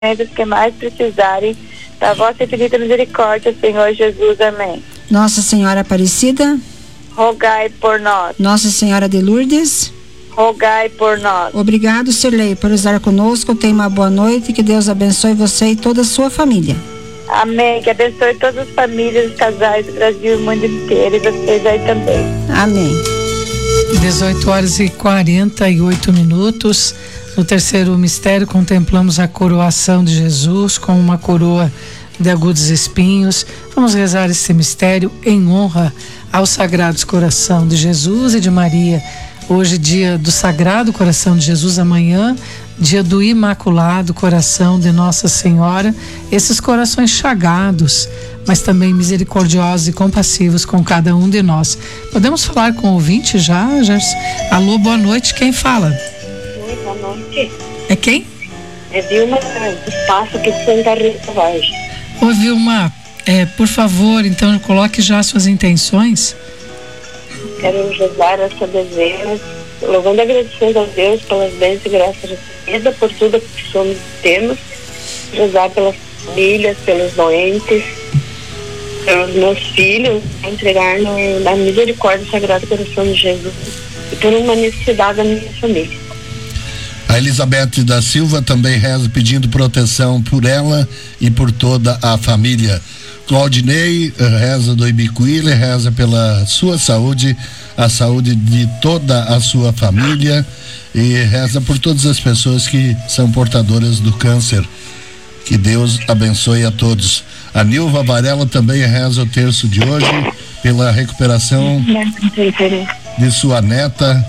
que mais precisarem da vossa infinita misericórdia, Senhor Jesus. Amém. Nossa Senhora Aparecida, rogai por nós. Nossa Senhora de Lourdes, rogai por nós. Obrigado, Sirlei, por estar conosco. Tenha uma boa noite, que Deus abençoe você e toda a sua família. Amém, que abençoe todas as famílias, os casais do Brasil e do mundo inteiro, e vocês aí também. Amém. 18h48. No terceiro mistério, contemplamos a coroação de Jesus com uma coroa de agudos espinhos. Vamos rezar esse mistério em honra ao Sagrado Coração de Jesus e de Maria. Hoje, dia do Sagrado Coração de Jesus, amanhã, dia do Imaculado Coração de Nossa Senhora. Esses corações chagados, mas também misericordiosos e compassivos com cada um de nós. Podemos falar com o ouvinte já, Gerson? Alô, boa noite, quem fala? Oi, boa noite. É quem? É Vilma do Espaço aqui de Santa Rita Vargem. Ô Vilma, por favor, então coloque já suas intenções. Quero rezar essa dezena, louvando e agradecendo a Deus pelas bênçãos e graças recebidas, por tudo que somos e temos. Rezar pelas famílias, pelos doentes, pelos meus filhos, entregar na misericórdia do Sagrado Coração de Jesus e por uma necessidade da minha família. A Elizabeth da Silva também reza pedindo proteção por ela e por toda a família. Claudinei reza do Ibicuíle, reza pela sua saúde, a saúde de toda a sua família e reza por todas as pessoas que são portadoras do câncer. Que Deus abençoe a todos. A Nilva Varela também reza o terço de hoje pela recuperação de sua neta,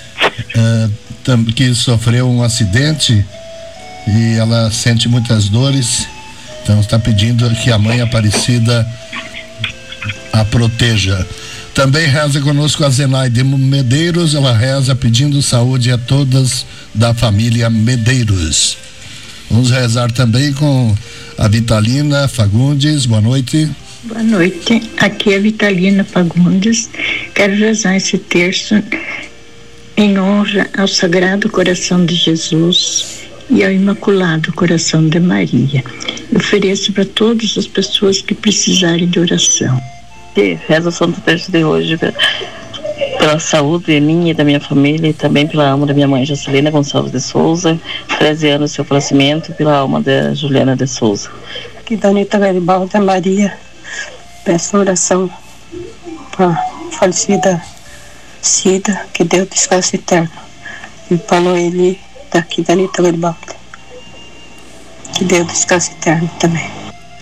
que sofreu um acidente e ela sente muitas dores, então está pedindo que a Mãe Aparecida a proteja. Também reza conosco a Zenaide Medeiros, ela reza pedindo saúde a todas da família Medeiros. Vamos rezar também com a Vitalina Fagundes. Boa noite. Boa noite, aqui é a Vitalina Fagundes. Quero rezar esse terço em honra ao Sagrado Coração de Jesus e ao Imaculado Coração de Maria. Eu ofereço para todas as pessoas que precisarem de oração. Reza o Santo Terço de hoje pela saúde minha e da minha família e também pela alma da minha mãe Jocilina Gonçalves de Souza, 13 anos do seu falecimento, pela alma da Juliana de Souza. Aqui da Anitta Garibaldi, Maria, peço oração para a falecida Cida, que Deus descanse eterno. E para Noeli, daqui da Anitta Garibaldi, que Deus descanse eterno também.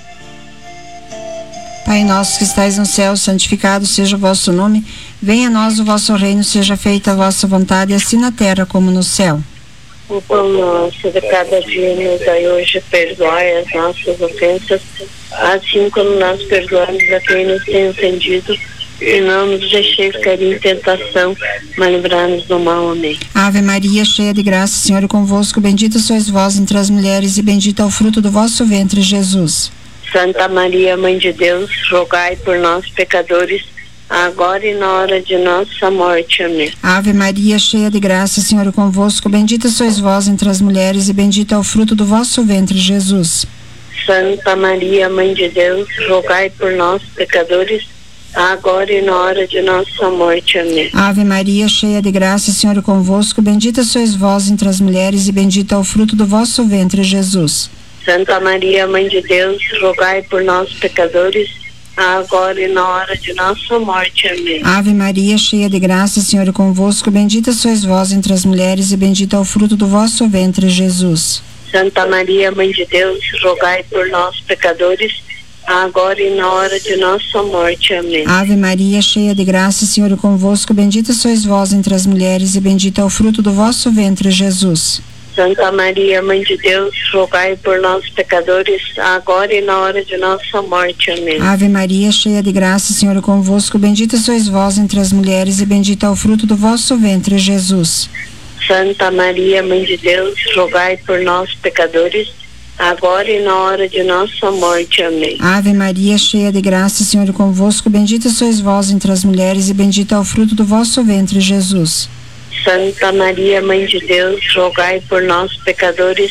Pai nosso que estais no céu, santificado seja o vosso nome. Venha a nós o vosso reino, seja feita a vossa vontade, assim na terra como no céu. O pão nosso de cada dia nos dai hoje, perdoai as nossas ofensas, assim como nós perdoamos a quem nos tem ofendido, e não nos deixeis cair em tentação, mas livrai-nos do mal. Amém. Ave Maria, cheia de graça, o Senhor é convosco, bendita sois vós entre as mulheres, e bendito é o fruto do vosso ventre, Jesus. Santa Maria, Mãe de Deus, rogai por nós, pecadores, agora e na hora de nossa morte. Amém. Ave Maria, cheia de graça, o Senhor é convosco, bendita sois vós entre as mulheres, e bendito é o fruto do vosso ventre, Jesus. Santa Maria, Mãe de Deus, rogai por nós, pecadores, agora e na hora de nossa morte. Amém. Ave Maria, cheia de graça, o Senhor é convosco, bendita sois vós entre as mulheres, e bendito é o fruto do vosso ventre, Jesus. Santa Maria, Mãe de Deus, rogai por nós, pecadores, agora e na hora de nossa morte. Amém. Ave Maria, cheia de graça, o Senhor é convosco, bendita sois vós entre as mulheres, e bendito é o fruto do vosso ventre, Jesus. Santa Maria, Mãe de Deus, rogai por nós, pecadores, agora e na hora de nossa morte. Amém. Ave Maria, cheia de graça, o Senhor é convosco, bendita sois vós entre as mulheres, e bendito é o fruto do vosso ventre, Jesus. Santa Maria, Mãe de Deus, rogai por nós, pecadores, agora e na hora de nossa morte. Amém. Ave Maria, cheia de graça, o Senhor é convosco, bendita sois vós entre as mulheres, e bendito é o fruto do vosso ventre, Jesus. Santa Maria, Mãe de Deus, rogai por nós, pecadores, agora e na hora de nossa morte. Amém. Ave Maria, cheia de graça, o Senhor é convosco, bendita sois vós entre as mulheres, e bendito é o fruto do vosso ventre, Jesus. Santa Maria, Mãe de Deus, rogai por nós, pecadores,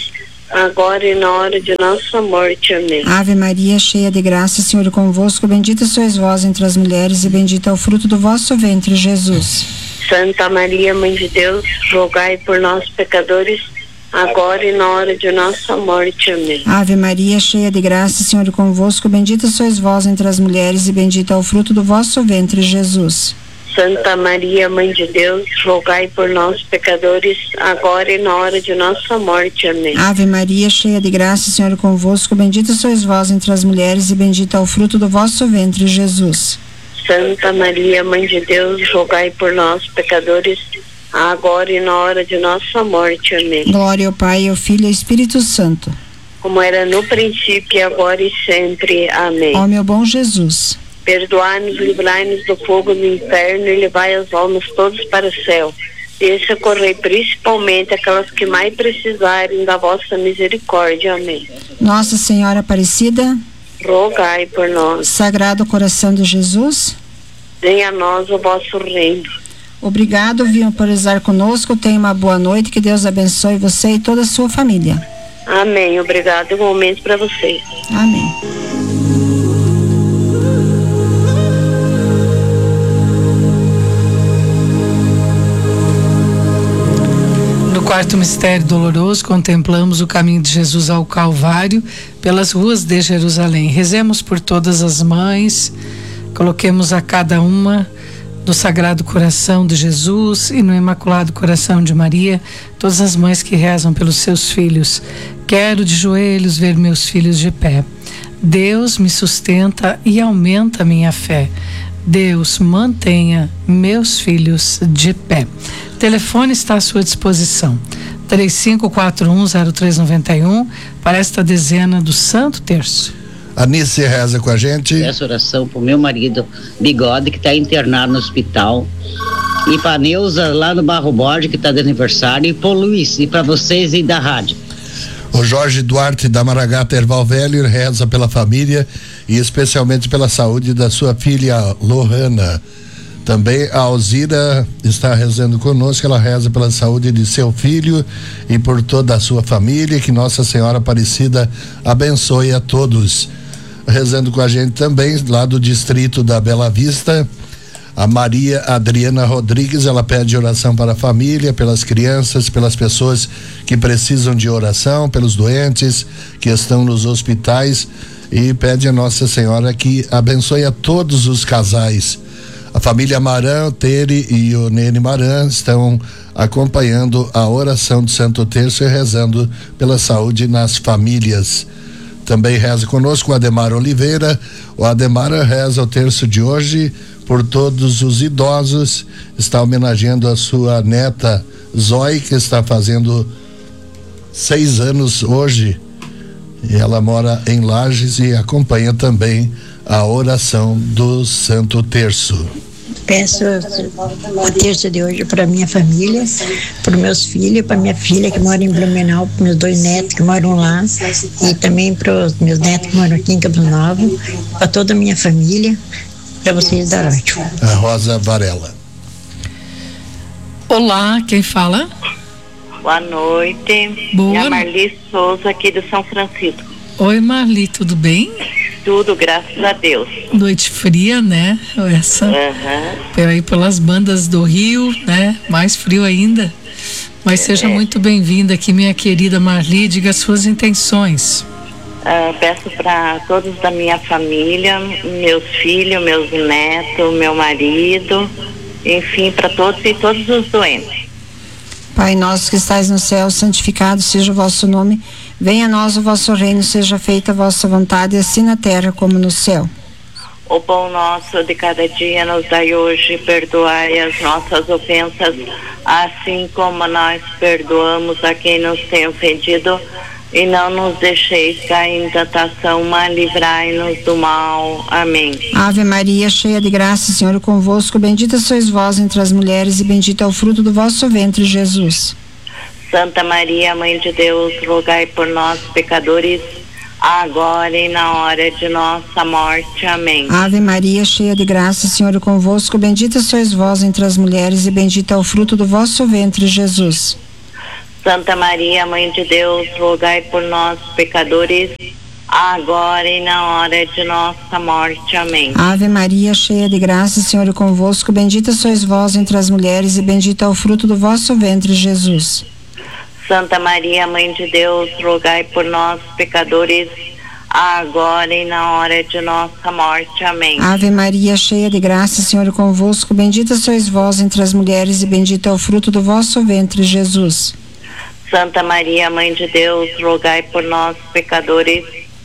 agora e na hora de nossa morte. Amém. Ave Maria, cheia de graça, o Senhor é convosco, bendita sois vós entre as mulheres e bendito é o fruto do vosso ventre, Jesus. Santa Maria, Mãe de Deus, rogai por nós, pecadores, agora e na hora de nossa morte. Amém. Ave Maria, cheia de graça, o Senhor é convosco, bendita sois vós entre as mulheres e bendito é o fruto do vosso ventre, Jesus. Santa Maria, Mãe de Deus, rogai por nós, pecadores, agora e na hora de nossa morte. Amém. Ave Maria, cheia de graça, o Senhor é convosco, bendita sois vós entre as mulheres e bendito é o fruto do vosso ventre, Jesus. Santa Maria, Mãe de Deus, rogai por nós, pecadores, agora e na hora de nossa morte. Amém. Glória ao Pai, ao Filho e ao Espírito Santo. Como era no princípio, agora e sempre. Amém. Ó meu bom Jesus, perdoai-nos, livrai-nos do fogo do inferno e levai as almas todas para o céu. Deixa correr principalmente aquelas que mais precisarem da vossa misericórdia. Amém. Nossa Senhora Aparecida, rogai por nós. Sagrado Coração de Jesus, venha a nós o vosso reino. Obrigado, viu, por estar conosco. Tenha uma boa noite, que Deus abençoe você e toda a sua família. Amém. Obrigado igualmente para vocês. Amém. No quarto mistério doloroso, contemplamos o caminho de Jesus ao Calvário pelas ruas de Jerusalém. Rezemos por todas as mães, coloquemos a cada uma no Sagrado Coração de Jesus e no Imaculado Coração de Maria, todas as mães que rezam pelos seus filhos. Quero de joelhos ver meus filhos de pé. Deus me sustenta e aumenta minha fé. Deus mantenha meus filhos de pé. O telefone está à sua disposição. 35410391 para esta dezena do Santo Terço. Anice reza com a gente. Essa oração pro meu marido Bigode, que está internado no hospital, e para Neuza lá no Barro Borges, que está de aniversário, e pro Luiz, e para vocês e da rádio. O Jorge Duarte da Maragata Erval Velho reza pela família e especialmente pela saúde da sua filha Lohana. Também a Alzira está rezando conosco, ela reza pela saúde de seu filho e por toda a sua família, que Nossa Senhora Aparecida abençoe a todos. Rezando com a gente também, lá do distrito da Bela Vista, a Maria Adriana Rodrigues, ela pede oração para a família, pelas crianças, pelas pessoas que precisam de oração, pelos doentes que estão nos hospitais, e pede a Nossa Senhora que abençoe a todos os casais. A família Maran, Tere e o Nene Maran estão acompanhando a oração do Santo Terço e rezando pela saúde nas famílias. Também reza conosco o Ademar Oliveira. O Ademar reza o terço de hoje por todos os idosos, está homenageando a sua neta Zoe, que está fazendo 6 anos hoje, e ela mora em Lages e acompanha também a oração do Santo Terço. Peço a terça de hoje para minha família, para meus filhos, para minha filha que mora em Blumenau, para meus 2 netos que moram lá, e também para os meus netos que moram aqui em Campos Novos, para toda a minha família, para vocês da rádio. A Rosa Varela. Olá, quem fala? Boa noite. Boa. É a Marli Souza, aqui do São Francisco. Oi, Marli, tudo bem? Tudo, graças a Deus. Noite fria, né? Essa. Aí pelas bandas do Rio, né? Mais frio ainda. Mas seja muito bem-vinda aqui, minha querida Marli. Diga as suas intenções. Peço para todos da minha família, meus filhos, meus netos, meu marido, enfim, para todos e todos os doentes. Pai nosso que estais no céu, santificado seja o vosso nome. Venha a nós o vosso reino, seja feita a vossa vontade, assim na terra como no céu. O pão nosso de cada dia nos dai hoje, perdoai as nossas ofensas, assim como nós perdoamos a quem nos tem ofendido, e não nos deixeis cair em tentação, mas livrai-nos do mal. Amém. Ave Maria, cheia de graça, o Senhor é convosco, bendita sois vós entre as mulheres e bendito é o fruto do vosso ventre, Jesus. Santa Maria, Mãe de Deus, rogai por nós, pecadores, agora e na hora de nossa morte. Amém. Ave Maria, cheia de graça, o Senhor é convosco, bendita sois vós entre as mulheres e bendito é o fruto do vosso ventre, Jesus. Santa Maria, Mãe de Deus, rogai por nós, pecadores, agora e na hora de nossa morte. Amém. Ave Maria, cheia de graça, o Senhor é convosco, bendita sois vós entre as mulheres e bendito é o fruto do vosso ventre, Jesus. Santa Maria, Mãe de Deus, rogai por nós, pecadores, agora e na hora de nossa morte. Amém. Ave Maria, cheia de graça, o Senhor é convosco, bendita sois vós entre as mulheres e bendito é o fruto do vosso ventre, Jesus. Santa Maria, Mãe de Deus, rogai por nós, pecadores,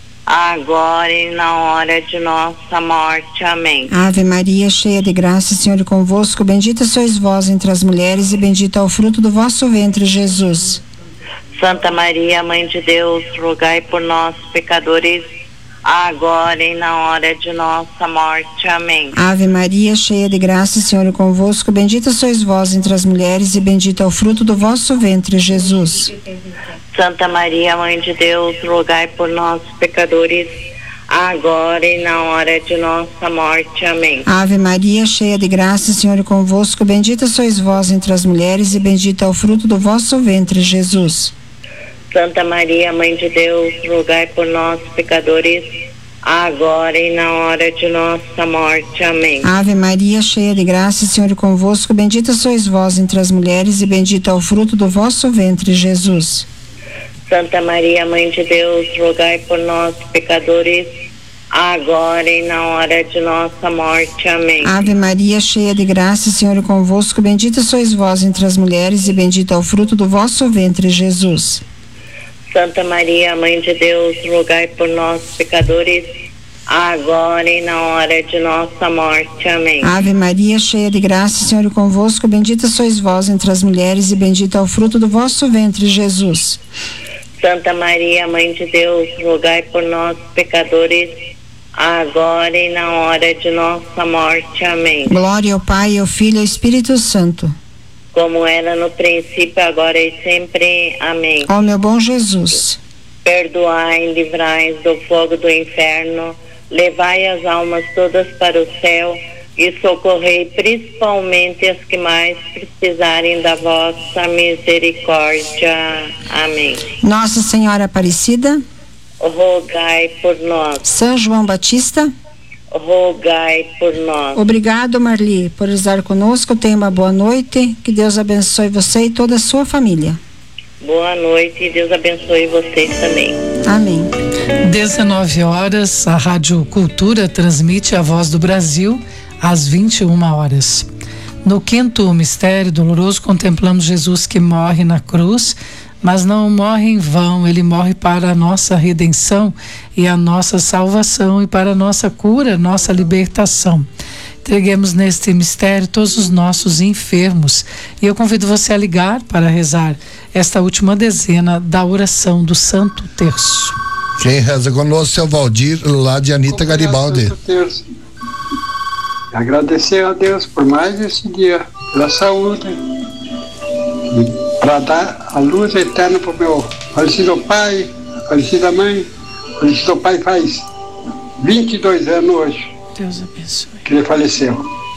agora e na hora de nossa morte. Amém. Ave Maria, cheia de graça, o Senhor é convosco, bendita sois vós entre as mulheres e bendito é o fruto do vosso ventre, Jesus. Santa Maria, Mãe de Deus, rogai por nós, pecadores, agora e na hora de nossa morte. Amém. Ave Maria, cheia de graça, o Senhor é convosco, bendita sois vós entre as mulheres e bendito é o fruto do vosso ventre, Jesus. Santa Maria, Mãe de Deus, rogai por nós, pecadores, agora e na hora de nossa morte. Amém. Ave Maria, cheia de graça, o Senhor é convosco, bendita sois vós entre as mulheres e bendito é o fruto do vosso ventre, Jesus. Santa Maria, Mãe de Deus, rogai por nós, pecadores, agora e na hora de nossa morte. Amém. Ave Maria, cheia de graça, o Senhor é convosco, bendita sois vós entre as mulheres e bendito é o fruto do vosso ventre, Jesus. Santa Maria, Mãe de Deus, rogai por nós, pecadores, agora e na hora de nossa morte. Amém. Ave Maria, cheia de graça, o Senhor é convosco, bendita sois vós entre as mulheres e bendito é o fruto do vosso ventre, Jesus. Santa Maria, Mãe de Deus, rogai por nós, pecadores, agora e na hora de nossa morte. Amém. Ave Maria, cheia de graça, o Senhor é convosco, bendita sois vós entre as mulheres e bendito é o fruto do vosso ventre, Jesus. Santa Maria, Mãe de Deus, rogai por nós, pecadores, agora e na hora de nossa morte. Amém. Glória ao Pai, ao Filho e ao Espírito Santo, como era no princípio, agora e sempre. Amém. Ó meu bom Jesus, perdoai, livrai do fogo do inferno, levai as almas todas para o céu e socorrei principalmente as que mais precisarem da vossa misericórdia. Amém. Nossa Senhora Aparecida, rogai por nós. São João Batista, rogai por nós. Obrigado, Marli, por estar conosco. Tenha uma boa noite. Que Deus abençoe você e toda a sua família. Boa noite e Deus abençoe vocês também. Amém. 19 horas, a Rádio Cultura transmite a Voz do Brasil às 21 horas. No quinto mistério doloroso, contemplamos Jesus que morre na cruz, mas não morre em vão. Ele morre para a nossa redenção e a nossa salvação e para a nossa cura, nossa libertação. Entreguemos neste mistério todos os nossos enfermos e eu convido você a ligar para rezar esta última dezena da oração do Santo Terço. Quem reza conosco é o Valdir, lá de Anita Garibaldi. Agradecer a Deus por mais esse dia, pela saúde, e para dar a luz eterna para o meu falecido pai, falecida mãe. Falecido pai faz 22 anos hoje. Deus abençoe. Que ele faleceu.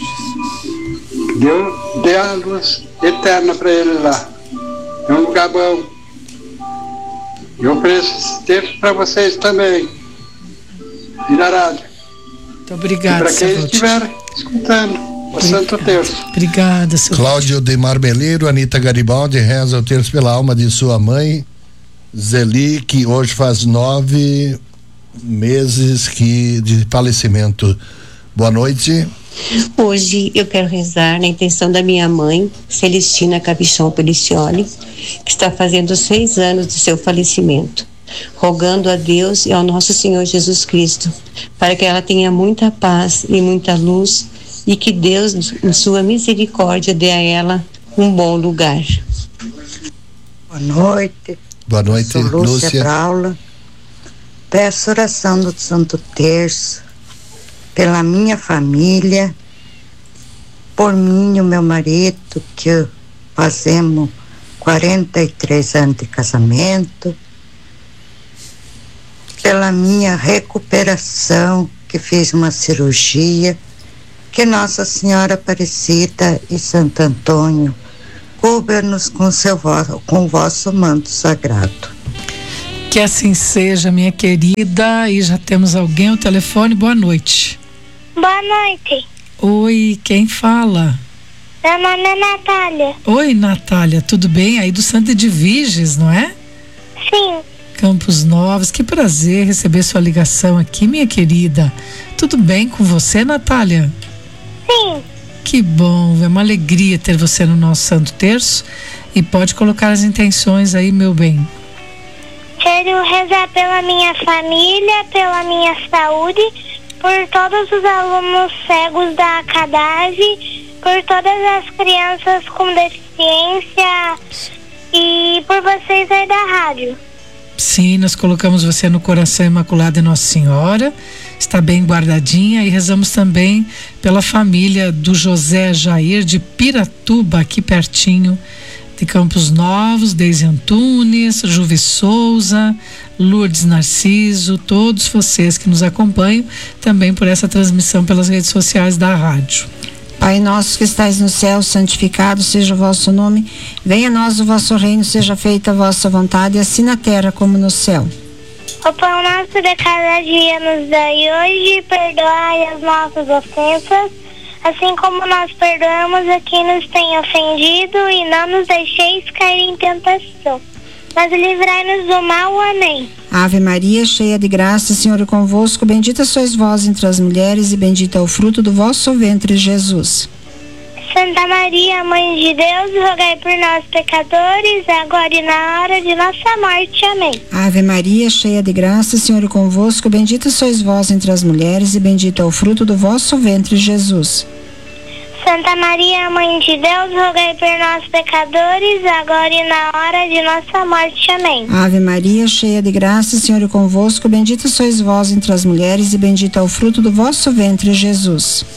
Deus dê a luz eterna para ele lá. É um lugar bom. Eu ofereço esse texto para vocês também. E na rádio. Muito obrigada. E para quem estiver escutando o Santo Terço. Obrigada, seu Cláudio de Marmeleiro, Anita Garibaldi reza o terço pela alma de sua mãe, Zeli, que hoje faz 9 meses de falecimento. Boa noite. Hoje eu quero rezar na intenção da minha mãe, Celestina Capichon Pelicioli, que está fazendo 6 anos de seu falecimento, rogando a Deus e ao nosso Senhor Jesus Cristo, para que ela tenha muita paz e muita luz e que Deus, em sua misericórdia, dê a ela um bom lugar. Boa noite. Boa noite, sou Lúcia Lúcia. Braula. Peço oração do Santo Terço pela minha família, por mim e o meu marido, que fazemos 43 anos de casamento, pela minha recuperação, que fiz uma cirurgia, que Nossa Senhora Aparecida e Santo Antônio cubra-nos com o vosso manto sagrado. Que assim seja, minha querida. E já temos alguém ao telefone. Boa noite. Boa noite. Oi, quem fala? Meu nome é Natália. Oi, Natália, tudo bem? Aí do Santa Edviges, não é? Sim. Campos Novos, que prazer receber sua ligação aqui, minha querida. Tudo bem com você, Natália? Sim. Que bom, é uma alegria ter você no nosso Santo Terço. E pode colocar as intenções aí, meu bem. Quero rezar pela minha família, pela minha saúde, por todos os alunos cegos da CADAV, por todas as crianças com deficiência e por vocês aí da rádio. Sim, nós colocamos você no coração imaculado de Nossa Senhora, está bem guardadinha, e rezamos também pela família do José Jair de Piratuba, aqui pertinho de Campos Novos, Deise Antunes, Juvi Souza, Lourdes Narciso, todos vocês que nos acompanham também por essa transmissão pelas redes sociais da rádio. Pai nosso que estais no céu, santificado seja o vosso nome, venha a nós o vosso reino, seja feita a vossa vontade, assim na terra como no céu. O pão nosso de cada dia nos dai hoje, perdoai as nossas ofensas, assim como nós perdoamos a quem nos tem ofendido, e não nos deixeis cair em tentação, mas livrai-nos do mal. Amém. Ave Maria, cheia de graça, o Senhor é convosco, bendita sois vós entre as mulheres, e bendito é o fruto do vosso ventre, Jesus. Santa Maria, Mãe de Deus, rogai por nós, pecadores, agora e na hora de nossa morte. Amém. Ave Maria, cheia de graça, o Senhor é convosco, bendita sois vós entre as mulheres, e bendito é o fruto do vosso ventre, Jesus. Santa Maria, Mãe de Deus, rogai por nós, pecadores, agora e na hora de nossa morte. Amém. Ave Maria, cheia de graça, o Senhor é convosco, bendita sois vós entre as mulheres, e bendito é o fruto do vosso ventre, Jesus.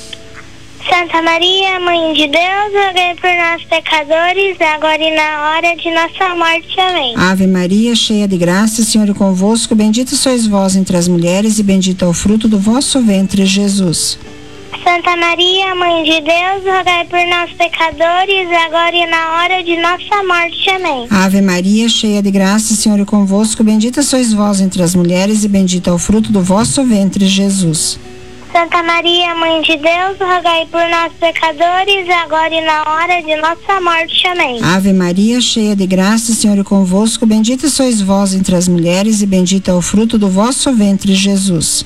Santa Maria, Mãe de Deus, rogai por nós, pecadores, agora e na hora de nossa morte. Amém. Ave Maria, cheia de graça, o Senhor é convosco, bendita sois vós entre as mulheres, e bendito é o fruto do vosso ventre, Jesus. Santa Maria, Mãe de Deus, rogai por nós, pecadores, agora e na hora de nossa morte. Amém. Ave Maria, cheia de graça, o Senhor é convosco, bendita sois vós entre as mulheres, e bendito é o fruto do vosso ventre, Jesus. Santa Maria, Mãe de Deus, rogai por nós, pecadores, agora e na hora de nossa morte. Amém. Ave Maria, cheia de graça, o Senhor é convosco, bendita sois vós entre as mulheres, e bendito é o fruto do vosso ventre, Jesus.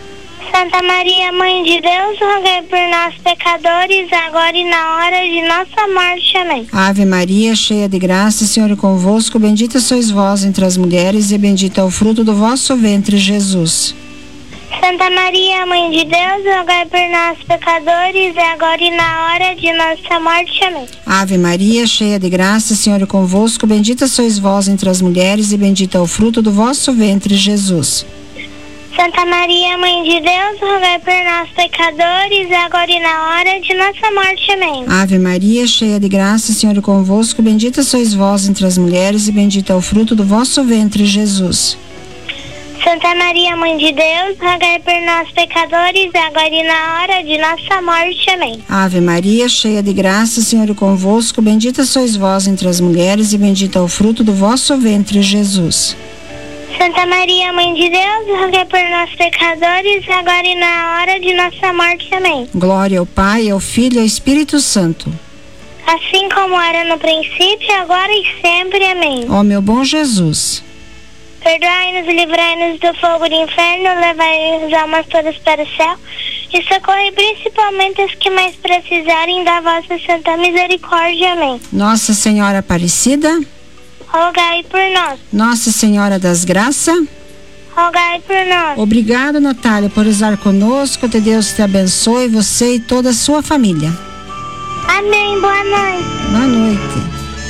Santa Maria, Mãe de Deus, rogai por nós, pecadores, agora e na hora de nossa morte. Amém. Ave Maria, cheia de graça, o Senhor é convosco, bendita sois vós entre as mulheres, e bendito é o fruto do vosso ventre, Jesus. Santa Maria, Mãe de Deus, rogai por nós, pecadores, agora e na hora de nossa morte. Amém. Ave Maria, cheia de graça, o Senhor é convosco, bendita sois vós entre as mulheres, e bendito é o fruto do vosso ventre, Jesus. Santa Maria, Mãe de Deus, rogai por nós, pecadores, agora e na hora de nossa morte. Amém. Ave Maria, cheia de graça, o Senhor é convosco, bendita sois vós entre as mulheres, e bendito é o fruto do vosso ventre, Jesus. Santa Maria, Mãe de Deus, rogai por nós, pecadores, agora e na hora de nossa morte. Amém. Ave Maria, cheia de graça, o Senhor é convosco, bendita sois vós entre as mulheres, e bendito é o fruto do vosso ventre, Jesus. Santa Maria, Mãe de Deus, rogai por nós, pecadores, agora e na hora de nossa morte. Amém. Glória ao Pai, ao Filho e ao Espírito Santo. Assim como era no princípio, agora e sempre. Amém. Ó meu bom Jesus, perdoai-nos e livrai-nos do fogo do inferno, levai as almas todas para o céu e socorrei principalmente as que mais precisarem da vossa santa misericórdia. Amém. Nossa Senhora Aparecida, rogai por nós. Nossa Senhora das Graças, rogai por nós. Obrigado, Natália, por estar conosco. Que Deus te abençoe, você e toda a sua família. Amém. Boa noite. Boa noite.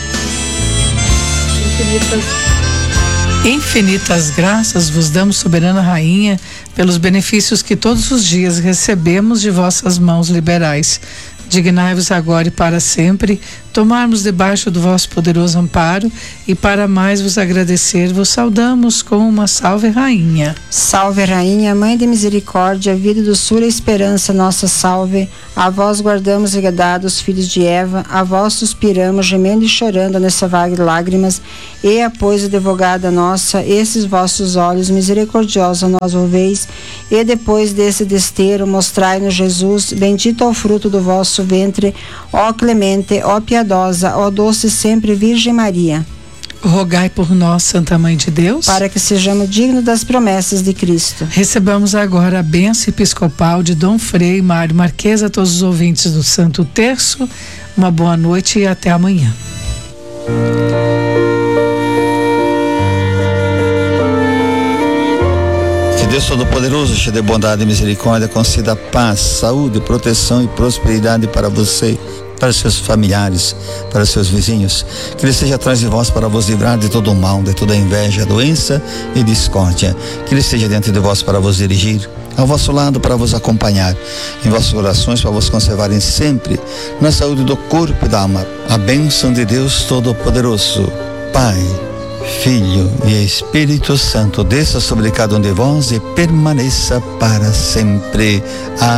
Infinitas graças vos damos, soberana rainha, pelos benefícios que todos os dias recebemos de vossas mãos liberais. Dignai-vos agora e para sempre tomarmos debaixo do vosso poderoso amparo, e para mais vos agradecer, vos saudamos com uma salve rainha. Salve rainha, mãe de misericórdia, vida, doçura e esperança, nossa salve. A vós guardamos regados, filhos de Eva, a vós suspiramos, gemendo e chorando nessa vaga de lágrimas, e pois, advogada nossa, esses vossos olhos misericordiosos nós volveis, e depois desse desterro mostrai-nos Jesus, bendito é o fruto do vosso ventre, ó clemente, ó piedosa, ó doce sempre Virgem Maria. Rogai por nós, Santa Mãe de Deus, para que sejamos dignos das promessas de Cristo. Recebamos agora a bênção episcopal de Dom Frei Mário Marques, a todos os ouvintes do Santo Terço. Uma boa noite e até amanhã. Que Deus Todo-Poderoso, cheio de bondade e misericórdia, conceda paz, saúde, proteção e prosperidade para você, para seus familiares, para seus vizinhos. Que Ele esteja atrás de vós para vos livrar de todo o mal, de toda inveja, doença e discórdia. Que Ele esteja diante de vós para vos dirigir, ao vosso lado para vos acompanhar, em vossos corações para vos conservarem sempre na saúde do corpo e da alma. A bênção de Deus Todo-Poderoso, Pai, Filho e Espírito Santo, desça sobre cada um de vós e permaneça para sempre.